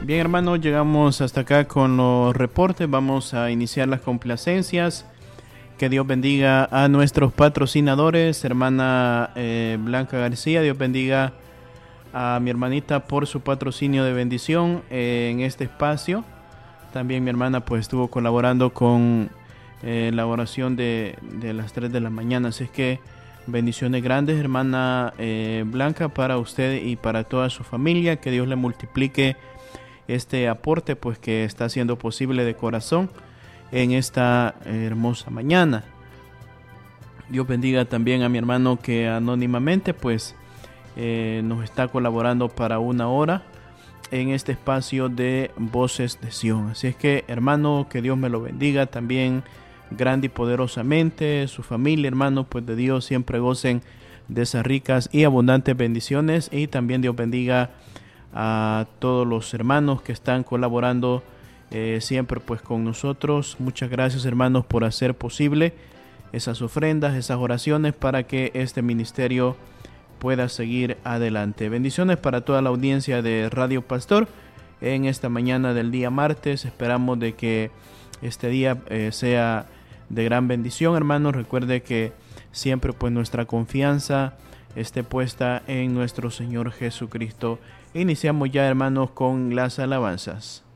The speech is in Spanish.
Bien, hermanos, llegamos hasta acá con los reportes. Vamos a iniciar las complacencias. Que Dios bendiga a nuestros patrocinadores, hermana Blanca García. Dios bendiga a mi hermanita por su patrocinio de bendición en este espacio. También mi hermana pues estuvo colaborando con la oración de las 3 de la mañana. Así es que bendiciones grandes, hermana Blanca, para usted y para toda su familia. Que Dios le multiplique este aporte pues que está haciendo posible de corazón en esta hermosa mañana. Dios bendiga también a mi hermano que anónimamente pues nos está colaborando para 1 hora en este espacio de Voces de Sion. Así es que, hermano, que Dios me lo bendiga también grande y poderosamente. Su familia, hermano, pues de Dios siempre gocen de esas ricas y abundantes bendiciones. Y también Dios bendiga a todos los hermanos que están colaborando siempre pues con nosotros. Muchas gracias, hermanos, por hacer posible esas ofrendas, esas oraciones para que este ministerio pueda seguir adelante. Bendiciones para toda la audiencia de Radio Pastor en esta mañana del día martes. Esperamos de que este día sea de gran bendición, hermanos. Recuerde que siempre pues nuestra confianza esté puesta en nuestro Señor Jesucristo. Iniciamos ya, hermanos, con las alabanzas.